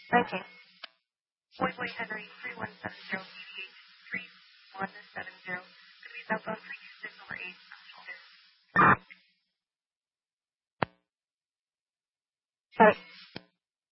Okay. 40 Henry 3170 3170. Could we cell phone for use over 8? Sorry.